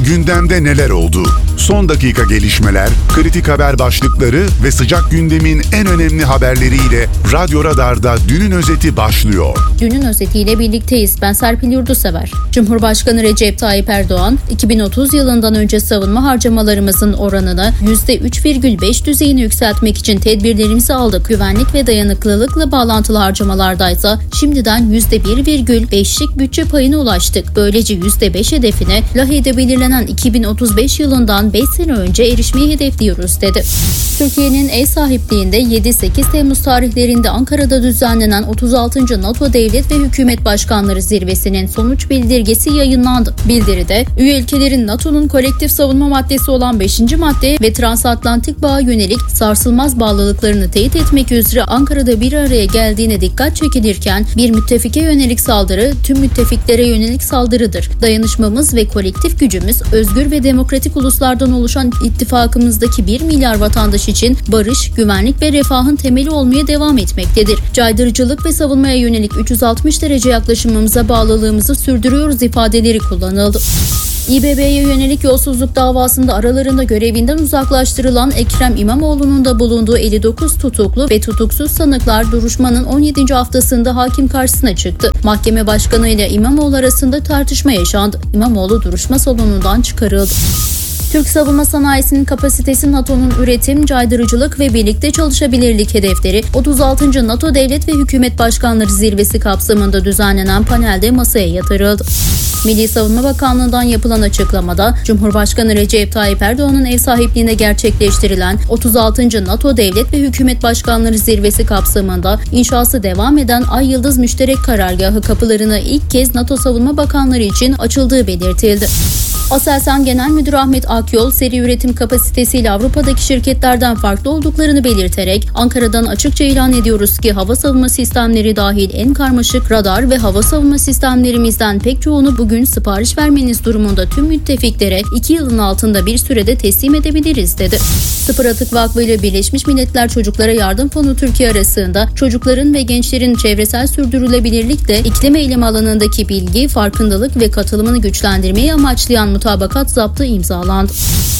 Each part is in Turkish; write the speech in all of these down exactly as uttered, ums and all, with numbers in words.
Gündemde neler oldu? Son dakika gelişmeler, kritik haber başlıkları ve sıcak gündemin en önemli haberleriyle Radyo Radar'da Dünün Özeti başlıyor. Dünün özetiyle birlikteyiz. Ben Serpil Yurdusever. Cumhurbaşkanı Recep Tayyip Erdoğan, iki bin otuz yılından önce savunma harcamalarımızın oranını yüzde üç virgül beş düzeyine yükseltmek için tedbirlerimizi aldık. Güvenlik ve dayanıklılıkla bağlantılı harcamalardaysa şimdiden yüzde bir virgül beşlik bütçe payına ulaştık. Böylece yüzde beş hedefine Lahey'de belirlenen iki bin otuz beş yılından beş sene önce erişmeyi hedefliyoruz dedi. Türkiye'nin ev sahipliğinde yedi sekiz Temmuz tarihlerinde Ankara'da düzenlenen otuz altıncı NATO Devlet ve Hükümet Başkanları Zirvesi'nin sonuç bildirgesi yayınlandı. Bildiride üye ülkelerin NATO'nun kolektif savunma maddesi olan beşinci madde ve transatlantik bağa yönelik sarsılmaz bağlılıklarını teyit etmek üzere Ankara'da bir araya geldiğine dikkat çekilirken bir müttefike yönelik saldırı tüm müttefiklere yönelik saldırıdır. Dayanışmamız ve kolektif gücümüz özgür ve demokratik uluslardan oluşan ittifakımızdaki bir milyar vatandaş için barış, güvenlik ve refahın temeli olmaya devam etmektedir. Caydırıcılık ve savunmaya yönelik üç yüz altmış derece yaklaşımımıza bağlılığımızı sürdürüyoruz ifadeleri kullanıldı. İBB'ye yönelik yolsuzluk davasında aralarında görevinden uzaklaştırılan Ekrem İmamoğlu'nun da bulunduğu elli dokuz tutuklu ve tutuksuz sanıklar duruşmanın on yedinci haftasında hakim karşısına çıktı. Mahkeme başkanı ile İmamoğlu arasında tartışma yaşandı. İmamoğlu duruşma salonundan çıkarıldı. Türk savunma sanayisinin kapasitesi NATO'nun üretim, caydırıcılık ve birlikte çalışabilirlik hedefleri otuz altıncı NATO Devlet ve Hükümet Başkanları Zirvesi kapsamında düzenlenen panelde masaya yatırıldı. Milli Savunma Bakanlığı'ndan yapılan açıklamada Cumhurbaşkanı Recep Tayyip Erdoğan'ın ev sahipliğinde gerçekleştirilen otuz altıncı NATO Devlet ve Hükümet Başkanları Zirvesi kapsamında inşası devam eden Ay Yıldız Müşterek Karargahı kapılarını ilk kez NATO Savunma Bakanları için açıldığı belirtildi. Aselsan Genel Müdürü Ahmet Akyol, seri üretim kapasitesiyle Avrupa'daki şirketlerden farklı olduklarını belirterek Ankara'dan açıkça ilan ediyoruz ki hava savunma sistemleri dahil en karmaşık radar ve hava savunma sistemlerimizden pek çoğunu bugün sipariş vermeniz durumunda tüm müttefiklere iki yılın altında bir sürede teslim edebiliriz dedi. Sıfır Atık Vakfı ile Birleşmiş Milletler Çocuklara Yardım Fonu Türkiye arasında çocukların ve gençlerin çevresel sürdürülebilirlikte iklim eylemi alanındaki bilgi, farkındalık ve katılımını güçlendirmeyi amaçlayan mutabakat zaptı imzalandı.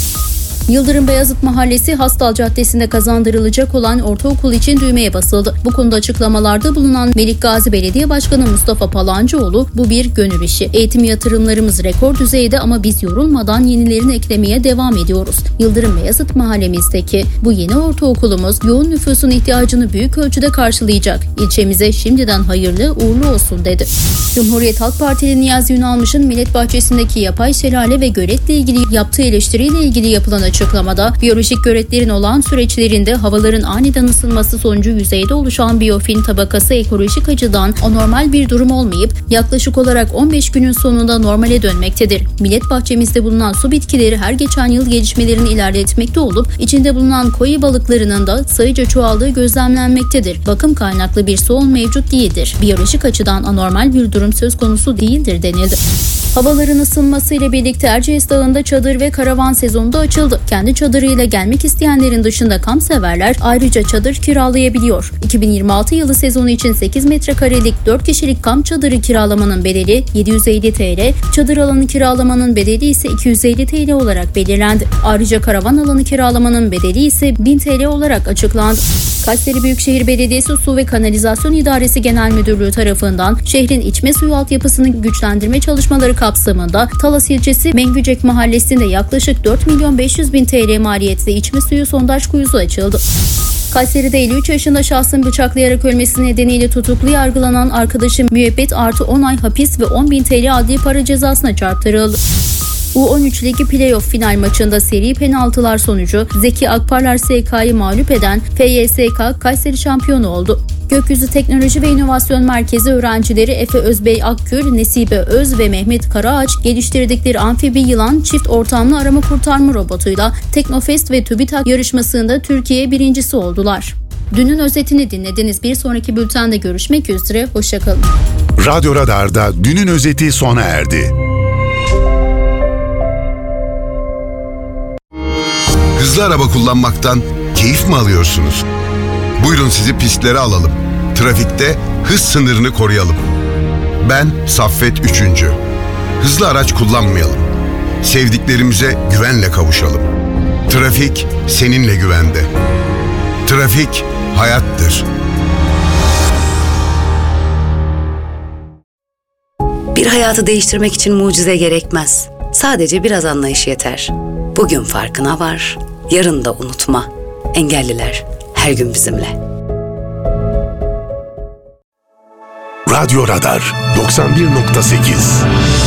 Yıldırım Beyazıt Mahallesi Hastal Caddesi'nde kazandırılacak olan ortaokul için düğmeye basıldı. Bu konuda açıklamalarda bulunan Melikgazi Belediye Başkanı Mustafa Palancıoğlu, bu bir gönül işi. Eğitim yatırımlarımız rekor düzeyde ama biz yorulmadan yenilerini eklemeye devam ediyoruz. Yıldırım Beyazıt Mahallemizdeki bu yeni ortaokulumuz yoğun nüfusun ihtiyacını büyük ölçüde karşılayacak. İlçemize şimdiden hayırlı uğurlu olsun dedi. Cumhuriyet Halk Partili Niyazi Ünalmış'ın Millet Bahçesi'ndeki yapay şelale ve göletle ilgili yaptığı eleştiriyle ilgili yapılan açıklamada biyolojik göletlerin olağan süreçlerinde havaların aniden ısınması sonucu yüzeyde oluşan biyofilm tabakası ekolojik açıdan anormal bir durum olmayıp yaklaşık olarak on beş günün sonunda normale dönmektedir. Millet bahçemizde bulunan su bitkileri her geçen yıl gelişmelerini ilerletmekte olup içinde bulunan koi balıklarının da sayıca çoğaldığı gözlemlenmektedir. Bakım kaynaklı bir sorun mevcut değildir. Biyolojik açıdan anormal bir durum söz konusu değildir denildi. Havaların ısınması ile birlikte Erciyes Dağı'nda çadır ve karavan sezonu da açıldı. Kendi çadırıyla gelmek isteyenlerin dışında kampseverler ayrıca çadır kiralayabiliyor. iki bin yirmi altı yılı sezonu için sekiz metrekarelik dört kişilik kamp çadırı kiralamanın bedeli yedi yüz elli TL, çadır alanı kiralamanın bedeli ise iki yüz elli TL olarak belirlendi. Ayrıca karavan alanı kiralamanın bedeli ise bin TL olarak açıklandı. Kayseri Büyükşehir Belediyesi Su ve Kanalizasyon İdaresi Genel Müdürlüğü tarafından şehrin içme suyu altyapısını güçlendirme çalışmaları kapsamında Talas ilçesi Mengücek Mahallesi'nde yaklaşık dört milyon beş yüz bin TL maliyetli içme suyu sondaj kuyusu açıldı. Kayseri'de elli üç yaşında şahsın bıçaklayarak ölmesi nedeniyle tutuklu yargılanan arkadaşı müebbet artı on ay hapis ve on bin TL adli para cezasına çarptırıldı. U on üç Ligi Playoff final maçında seri penaltılar sonucu Zeki Akparlar S K'yı mağlup eden F Y S K Kayseri şampiyonu oldu. Gökyüzü Teknoloji ve İnovasyon Merkezi öğrencileri Efe Özbey Akgül, Nesibe Öz ve Mehmet Karaağaç geliştirdikleri amfibi yılan çift ortamlı arama kurtarma robotuyla Teknofest ve TÜBİTAK yarışmasında Türkiye birincisi oldular. Dünün özetini dinlediniz. Bir sonraki bültende görüşmek üzere. Hoşçakalın. Radyo Radar'da Dünün özeti sona erdi. Hızlı araba kullanmaktan keyif mi alıyorsunuz? Buyurun sizi pistlere alalım. Trafikte hız sınırını koruyalım. Ben Saffet üçüncü. Hızlı araç kullanmayalım. sevdiklerimize güvenle kavuşalım. Trafik seninle güvende. Trafik hayattır. Bir hayatı değiştirmek için mucize gerekmez. Sadece biraz anlayış yeter. Bugün farkına var, yarın da unutma. Engelliler her gün bizimle. Radyo Radar doksan bir nokta sekiz